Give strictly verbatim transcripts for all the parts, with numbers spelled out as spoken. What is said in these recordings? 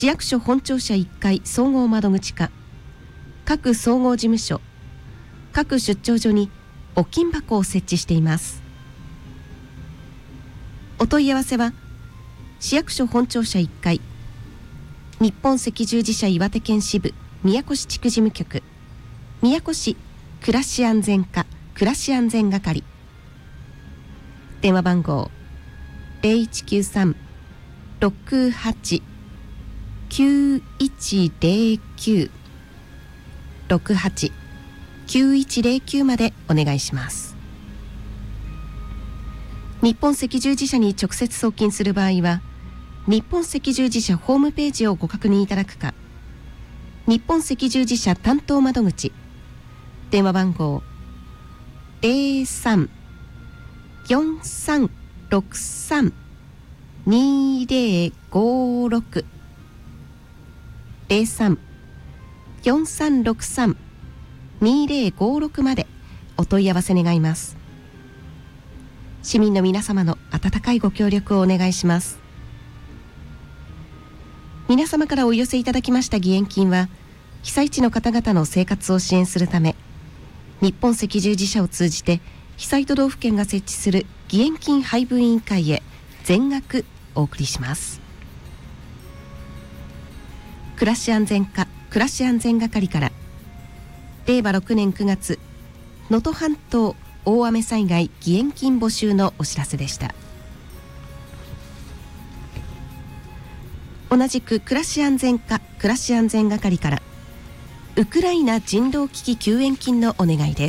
市役所本庁舎いっかい総合窓口課、各総合事務所、各出張所に募金箱を設置しています。お問い合わせは市役所本庁舎いっかい日本赤十字社岩手県支部宮古市地区事務局、宮古市暮らし安全課暮らし安全係、電話番号 ゼロいちきゅうさん ろくはち きゅういちゼロきゅう ろくはち きゅういちゼロきゅうまでお願いします。日本赤十字社に直接送金する場合は日本赤十字社ホームページをご確認いただくか、日本赤十字社担当窓口、電話番号 ゼロさん よんさんろくさん にゼロごろく ゼロさん よんさんろくさん にゼロごろくまでお問い合わせ願います。市民の皆様の温かいご協力をお願いします。皆様からお寄せいただきました義援金は被災地の方々の生活を支援するため、日本赤十字社を通じて被災都道府県が設置する義援金配分委員会へ全額お送りします。暮らし安全課暮らし安全係かられいわろくねんくがつ能登半島大雨災害義援金募集のお知らせでした。同じく暮らし安全課暮らし安全係からウクライナ人道危機救援金のお願いです。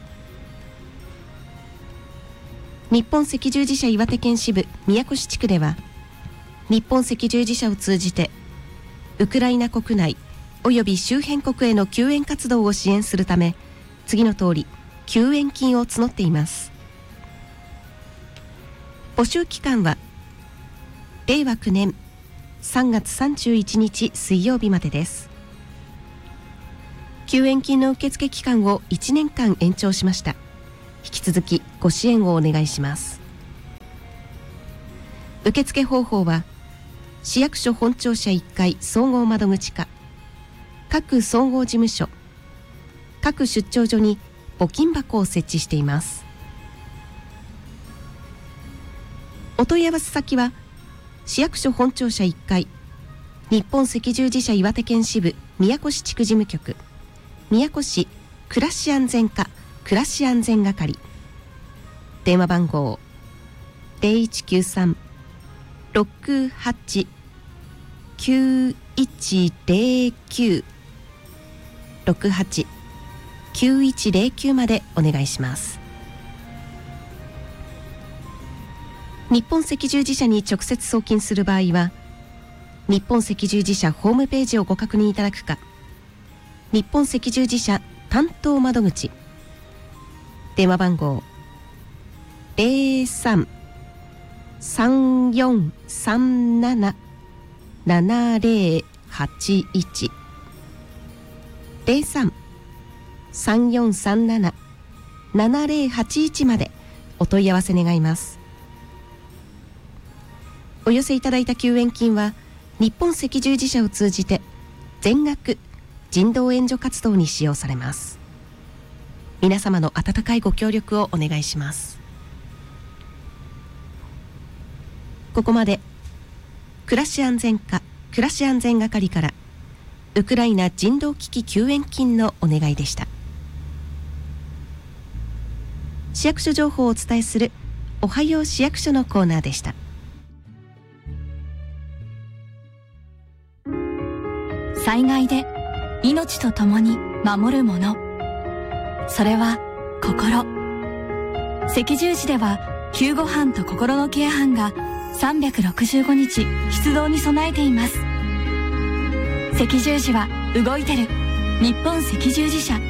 日本赤十字社岩手県支部宮古市地区では日本赤十字社を通じてウクライナ国内および周辺国への救援活動を支援するため次の通り救援金を募っています。募集期間はれいわきゅうねんさんがつさんじゅういちにち水曜日までです。救援金の受付期間をいちねんかん延長しました。引き続きご支援をお願いします。受付方法は市役所本庁舎いっかい総合窓口課、各総合事務所、各出張所に募金箱を設置しています。お問い合わせ先は市役所本庁舎いっかい日本赤十字社岩手県支部宮古市地区事務局、宮古市暮らし安全課暮らし安全係、電話番号 ゼロいちきゅうさん ろくはち きゅういちゼロきゅう ろくはち きゅういちゼロきゅうまでお願いします。日本赤十字社に直接送金する場合は日本赤十字社ホームページをご確認いただくか、日本赤十字社担当窓口、電話番号 ゼロさん さんよんさんなな ななゼロはちいち ゼロさん さんよんさんなな ななゼロはちいちまでお問い合わせ願います。お寄せいただいた救援金は日本赤十字社を通じて全額人道援助活動に使用されます。皆様の温かいご協力をお願いします。ここまで暮らし安全課暮らし安全係からウクライナ人道危機救援金のお願いでした。市役所情報をお伝えするおはよう市役所のコーナーでした。 災害で命とともに守るもの、それは心。赤十字では救護班と心のケア班がさんびゃくろくじゅうごにち出動に備えています。赤十字は動いてる。日本赤十字社。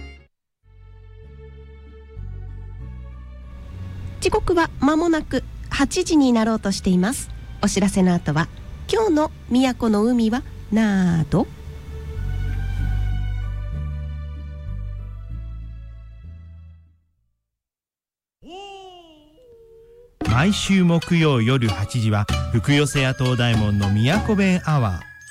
時刻は間もなくはちじになろうとしています。お知らせの後は今日の宮古の海はなど。 毎週木曜夜はちじは福寄屋東大門の宮古弁アワー。